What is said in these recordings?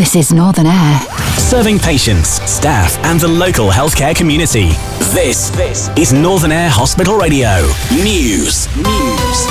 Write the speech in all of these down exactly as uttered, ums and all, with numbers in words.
This is Northern Air. Serving patients, staff and the local healthcare community. This, this is Northern Air Hospital Radio. News. News.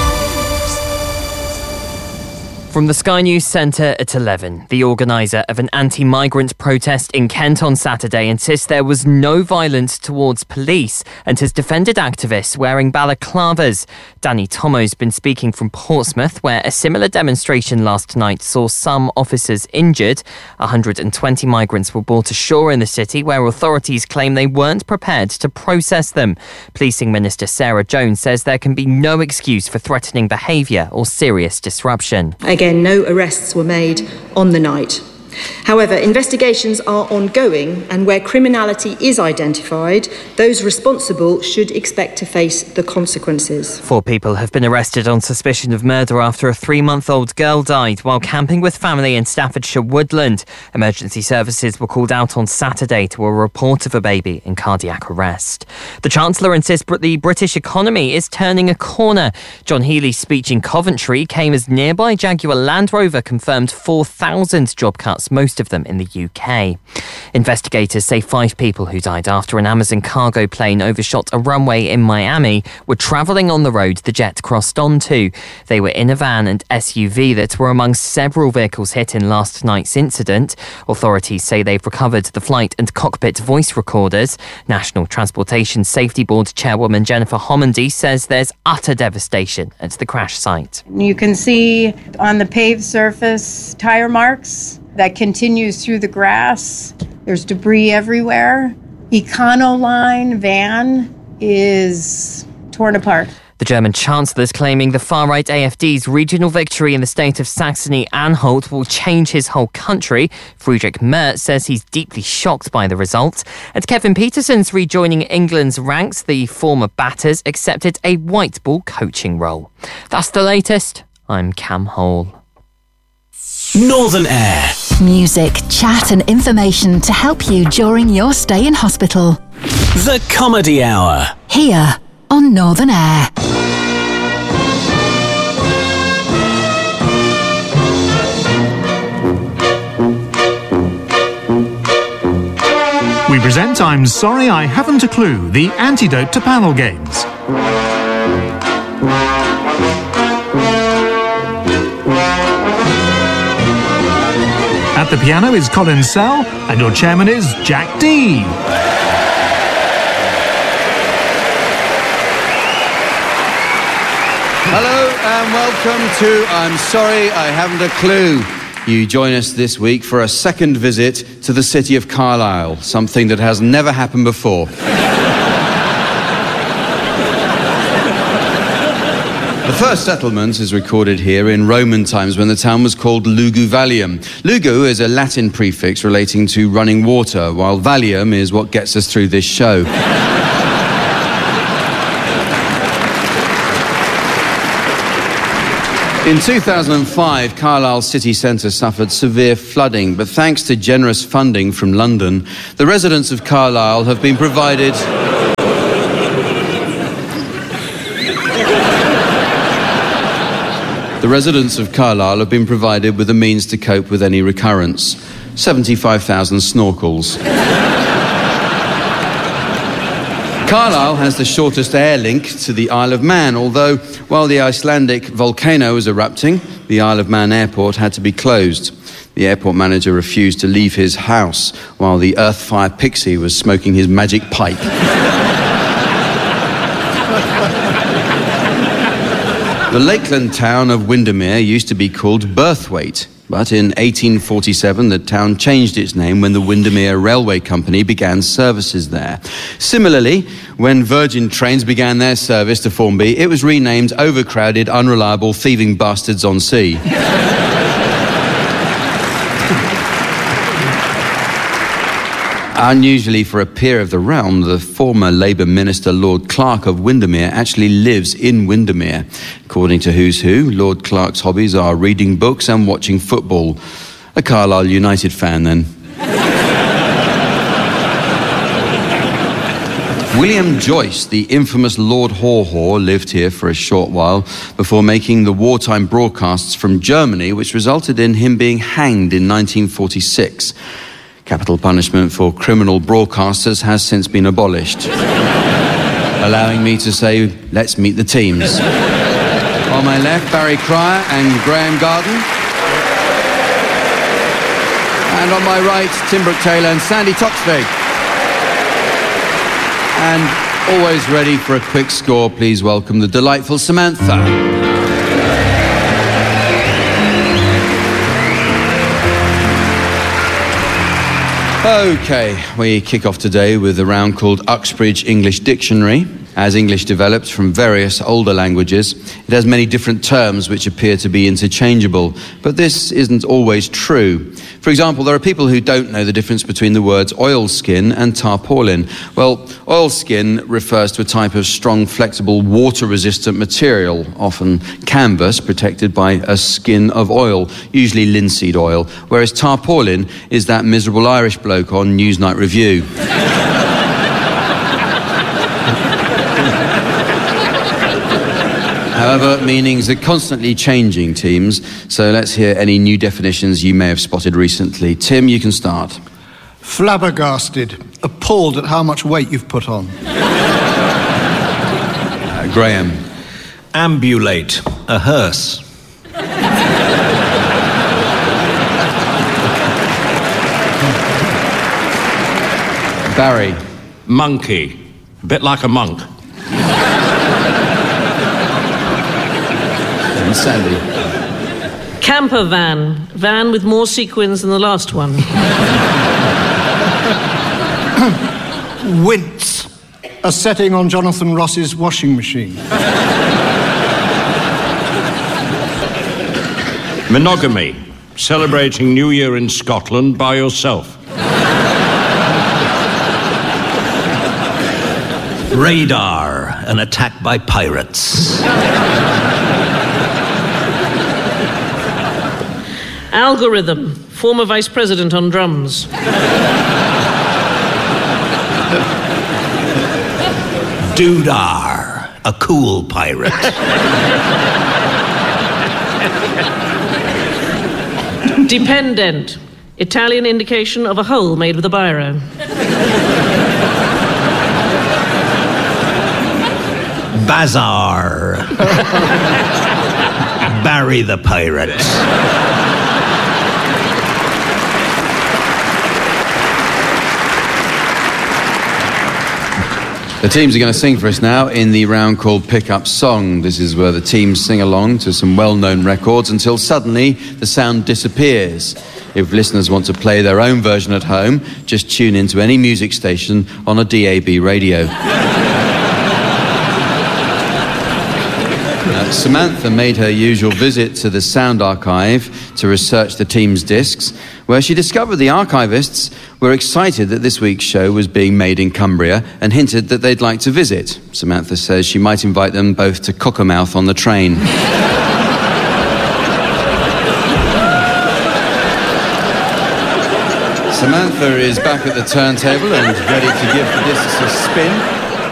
From the Sky News Centre at eleven, the organiser of an anti-migrant protest in Kent on Saturday insists there was no violence towards police and has defended activists wearing balaclavas. Danny Tomo's been speaking from Portsmouth, where a similar demonstration last night saw some officers injured. one hundred twenty migrants were brought ashore in the city, where authorities claim they weren't prepared to process them. Policing Minister Sarah Jones says there can be no excuse for threatening behaviour or serious disruption. Again, no arrests were made on the night. However, investigations are ongoing, and where criminality is identified, those responsible should expect to face the consequences. Four people have been arrested on suspicion of murder after a three-month-old girl died while camping with family in Staffordshire Woodland. Emergency services were called out on Saturday to a report of a baby in cardiac arrest. The Chancellor insists the British economy is turning a corner. John Healey's speech in Coventry came as nearby Jaguar Land Rover confirmed four thousand job cuts, most of them in the U K. Investigators say five people who died after an Amazon cargo plane overshot a runway in Miami were travelling on the road the jet crossed onto. They were in a van and S U V that were among several vehicles hit in last night's incident. Authorities say they've recovered the flight and cockpit voice recorders. National Transportation Safety Board Chairwoman Jennifer Homendy says there's utter devastation at the crash site. You can see on the paved surface tire marks that continues through the grass. There's debris everywhere. Econoline van is torn apart. The German Chancellor is claiming the far-right A F D's regional victory in the state of Saxony-Anhalt will change his whole country. Friedrich Merz says he's deeply shocked by the result. And Kevin Peterson's rejoining England's ranks. The former Batters accepted a white ball coaching role. That's the latest. I'm Cam Hole. Northern Air. Music, chat and information to help you during your stay in hospital. The Comedy Hour. Here on Northern Air. We present I'm Sorry I Haven't a Clue, the antidote to panel games. At the piano is Colin Sell, and your chairman is Jack D. Hello and welcome to I'm Sorry I Haven't a Clue. You join us this week for a second visit to the city of Carlisle, something that has never happened before. The first settlement is recorded here in Roman times when the town was called Lugu Vallium. Lugu is a Latin prefix relating to running water, while Vallium is what gets us through this show. In two thousand five, Carlisle city centre suffered severe flooding, but thanks to generous funding from London, the residents of Carlisle have been provided... The residents of Carlisle have been provided with the means to cope with any recurrence. seventy-five thousand snorkels. Carlisle has the shortest air link to the Isle of Man, although while the Icelandic volcano was erupting, the Isle of Man airport had to be closed. The airport manager refused to leave his house while the Earthfire Pixie was smoking his magic pipe. The Lakeland town of Windermere used to be called Birthwaite, but in eighteen forty-seven the town changed its name when the Windermere Railway Company began services there. Similarly, when Virgin Trains began their service to Formby, it was renamed Overcrowded, Unreliable, Thieving Bastards on Sea. Unusually for a peer of the realm, the former Labour Minister Lord Clark of Windermere actually lives in Windermere. According to Who's Who, Lord Clark's hobbies are reading books and watching football. A Carlisle United fan, then. William Joyce, the infamous Lord Haw Haw, lived here for a short while before making the wartime broadcasts from Germany, which resulted in him being hanged in nineteen forty-six. Capital punishment for criminal broadcasters has since been abolished. Allowing me to say, let's meet the teams. On my left, Barry Cryer and Graham Garden. And on my right, Tim Brooke-Taylor and Sandy Toksvig. And always ready for a quick score, please welcome the delightful Samantha. Okay, we kick off today with a round called Uxbridge English Dictionary. As English develops from various older languages, it has many different terms which appear to be interchangeable, but this isn't always true. For example, there are people who don't know the difference between the words oilskin and tarpaulin. Well, oilskin refers to a type of strong, flexible, water-resistant material, often canvas, protected by a skin of oil, usually linseed oil, whereas tarpaulin is that miserable Irish bloke on Newsnight Review. However, meanings are constantly changing, teams, so let's hear any new definitions you may have spotted recently. Tim, you can start. Flabbergasted, appalled at how much weight you've put on. Uh, Graham. Ambulate, a hearse. Barry. Monkey, a bit like a monk. And Sandy. Camper van, van with more sequins than the last one. Wince, a setting on Jonathan Ross's washing machine. Monogamy, celebrating New Year in Scotland by yourself. Radar, an attack by pirates. Algorithm, former vice president on drums. Dudar, a cool pirate. Dependent, Italian indication of a hole made with a biro. Bazaar. Barry the pirate. The teams are going to sing for us now in the round called Pick Up Song. This is where the teams sing along to some well-known records until suddenly the sound disappears. If listeners want to play their own version at home, just tune into any music station on a D A B radio. Uh, Samantha made her usual visit to the sound archive to research the team's discs, where she discovered the archivists were excited that this week's show was being made in Cumbria and hinted that they'd like to visit. Samantha says she might invite them both to Cockermouth on the train. Samantha is back at the turntable and ready to give the discs a spin.